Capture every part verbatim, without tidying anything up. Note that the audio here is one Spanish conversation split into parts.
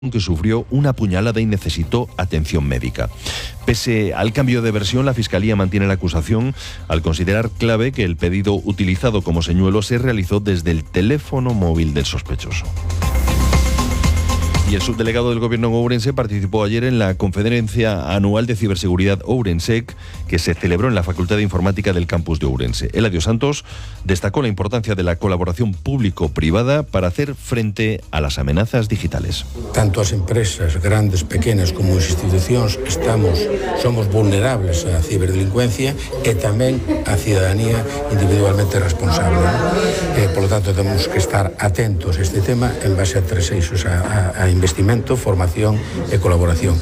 que sufrió una puñalada y necesitó atención médica. Pese al cambio de versión, la Fiscalía mantiene la acusación al considerar clave que el pedido utilizado como señuelo se realizó desde el teléfono móvil del sospechoso. Y el subdelegado del Gobierno en Ourense participó ayer en la Conferencia Anual de Ciberseguridad Ourensec, que se celebró en la Facultad de Informática del campus de Ourense. Eladio Santos destacó la importancia de la colaboración público-privada para hacer frente a las amenazas digitales. Tanto as empresas grandes, pequenas, como as institucións estamos, somos vulnerables á ciberdelincuencia e tamén a cidadanía individualmente responsable. Eh, por lo tanto, temos que estar atentos a este tema en base a tres eixos, a, a, a investimento, formación e colaboración.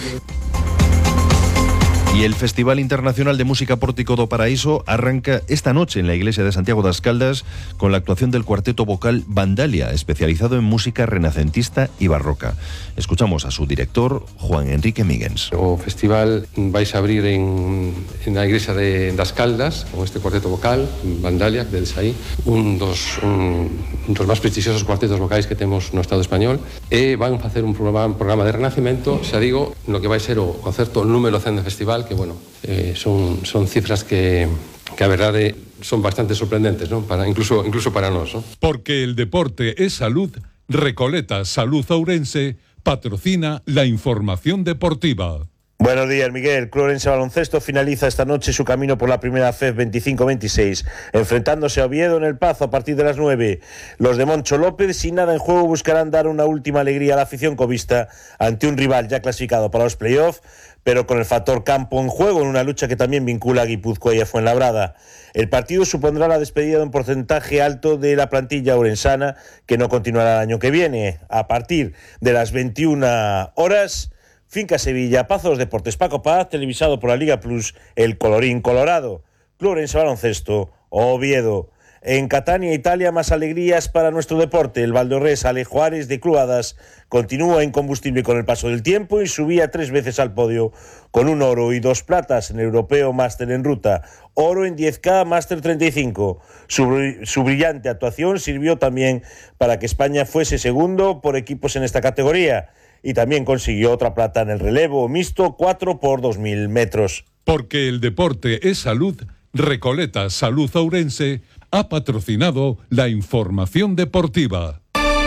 Y el Festival Internacional de Música Pórtico do Paraíso arranca esta noche en la iglesia de Santiago das Caldas con la actuación del cuarteto vocal Vandalia, especializado en música renacentista y barroca. Escuchamos a su director, Juan Enrique Míguens. O festival vais a abrir en, en la iglesia de das Caldas con este cuarteto vocal, Vandalia, que vedes aí, un dos, un, un dos máis prestixiosos cuartetos vocais que temos no Estado español, e van a facer un programa, un programa de renacemento, xa digo, no que vai ser o concerto número cen de festival, que, bueno, eh, son, son cifras que, que a verdade son bastante sorprendentes, ¿no? Para, incluso, incluso para nós, ¿no? Porque el deporte es salud, Recoleta Salud Ourense patrocina la información deportiva. Buenos días, Miguel. Club Ourense Baloncesto finaliza esta noche su camino por la primera F E F veinticinco veintiséis, enfrentándose a Oviedo en el Pazo a partir de las nueve. Los de Moncho López, sin nada en juego, buscarán dar una última alegría a la afición covista ante un rival ya clasificado para los playoffs, pero con el factor campo en juego en una lucha que también vincula a Guipúzcoa y a Fuenlabrada. El partido supondrá la despedida de un porcentaje alto de la plantilla ourensana, que no continuará el año que viene. A partir de las veintiuna horas... Finca Sevilla, Pazos Deportes, Paco Paz, televisado por la Liga Plus, el colorín colorado. Club Ourense Baloncesto, Oviedo. En Catania, Italia, más alegrías para nuestro deporte. El Valdorrés Ale Juárez de Cluadas continúa incombustible con el paso del tiempo y subía tres veces al podio con un oro y dos platas en el Europeo Máster en Ruta. Oro en diez K, Máster treinta y cinco. Su, su brillante actuación sirvió también para que España fuese segundo por equipos en esta categoría. Y también consiguió otra plata en el relevo mixto cuatro por dos mil metros. Porque el deporte es salud, Recoleta Salud Ourense ha patrocinado la información deportiva.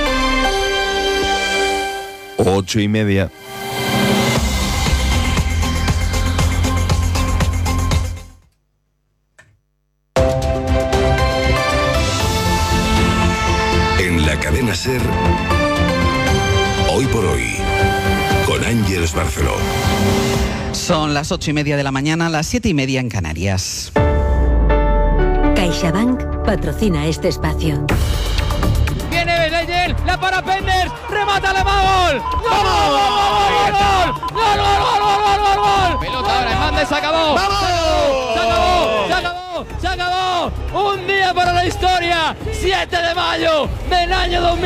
Ocho y media. En la cadena SER, Hoy por Hoy, con Ángeles Barceló. Son las ocho y media de la mañana, las siete y media en Canarias. CaixaBank patrocina este espacio. Viene Leyer, la para Penders, remata la gol. ¡Gol! ¡Gol! ¡Gol! ¡Gol! ¡Gol! ¡Gol! ¡Gol! Pelota ahora, Hernández, se acabó. ¡Vamos! Se acabó, se acabó, se acabó. Un día para la historia, siete de mayo del año dos mil.